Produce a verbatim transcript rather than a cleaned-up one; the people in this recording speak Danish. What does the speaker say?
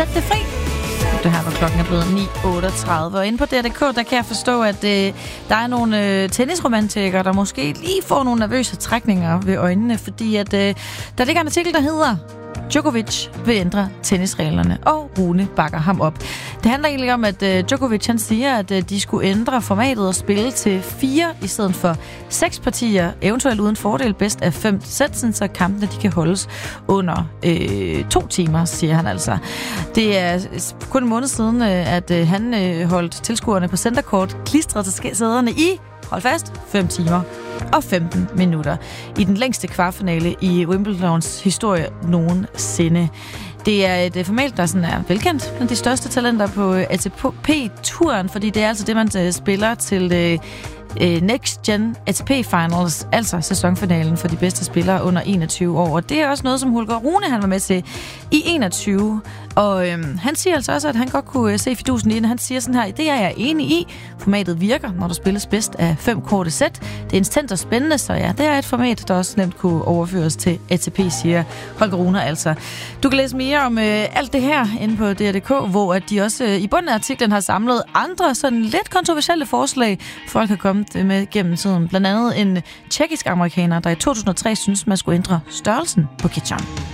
Sæt det fri. Det her, hvor klokken er blevet ni otteogtredive. Og inde på D R punktum D K, der kan jeg forstå, at øh, der er nogle øh, tennisromantikere, der måske lige får nogle nervøse trækninger ved øjnene, fordi at, øh, der ligger en artikel, der hedder Djokovic vil ændre tennisreglerne, og Rune bakker ham op. Det handler egentlig om, at øh, Djokovic han siger, at øh, de skulle ændre formatet og spille til fire i stedet for seks partier, eventuelt uden fordel bedst af fem sæt, så kampene de kan holdes under øh, to timer, siger han altså. Det er kun en måned siden, øh, at øh, han øh, holdt tilskuerne på centercourt klistret til sæderne i, hold fast, fem timer og femten minutter i den længste kvartfinale i Wimbledons historie nogensinde. Det er et format, der sådan er velkendt blandt de største talenter på A T P-turen, fordi det er altså det, man spiller til Next Gen A T P Finals, altså sæsonfinalen for de bedste spillere under enogtyve år. Og det er også noget, som Holger Rune han var med til i enogtyve. Og øhm, han siger altså også, at han godt kunne se fidusen i det. Han siger sådan her, det er jeg enig i. Formatet virker, når der spilles bedst af fem korte sæt. Det er instant og spændende, så ja, det er et format, der også nemt kunne overføres til A T P, siger Holger Rune altså. Du kan læse mere om øh, alt det her inde på D R punktum D K, hvor at de også øh, i bunden af artiklen har samlet andre sådan lidt kontroversielle forslag, folk har kommet med gennem tiden. Blandt andet en tjekkisk amerikaner, der i to tusind og tre synes, man skulle ændre størrelsen på kitchen.